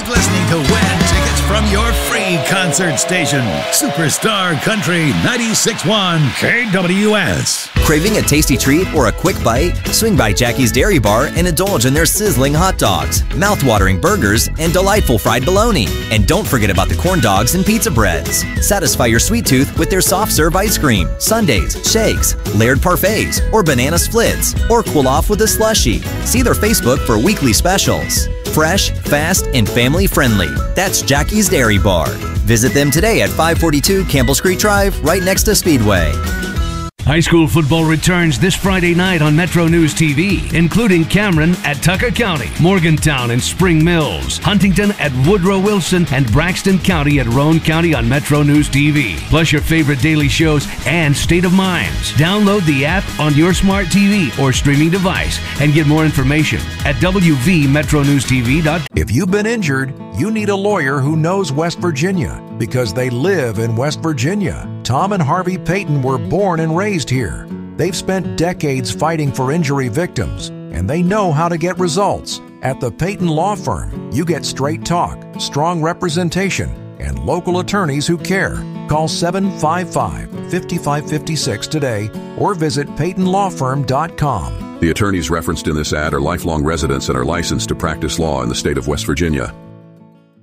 Keep listening to win tickets from your free concert station. Superstar Country 96.1 KWS. Craving a tasty treat or a quick bite? Swing by Jackie's Dairy Bar and indulge in their sizzling hot dogs, mouth-watering burgers, and delightful fried bologna. And don't forget about the corn dogs and pizza breads. Satisfy your sweet tooth with their soft-serve ice cream, sundaes, shakes, layered parfaits, or banana splits, or cool off with a slushie. See their Facebook for weekly specials. Fresh, fast, and family-friendly. That's Jackie's Dairy Bar. Visit them today at 542 Campbell Street Drive, right next to Speedway. High school football returns this Friday night on Metro News TV, including Cameron at Tucker County, Morgantown and Spring Mills, Huntington at Woodrow Wilson, and Braxton County at Roane County on Metro News TV. Plus your favorite daily shows and State of Minds. Download the app on your smart TV or streaming device and get more information at wvmetronewstv.com. If you've been injured, you need a lawyer who knows West Virginia because they live in West Virginia. Tom and Harvey Payton were born and raised here. They've spent decades fighting for injury victims, and they know how to get results. At the Payton Law Firm, you get straight talk, strong representation, and local attorneys who care. Call 755-5556 today or visit PaytonLawFirm.com. The attorneys referenced in this ad are lifelong residents and are licensed to practice law in the state of West Virginia.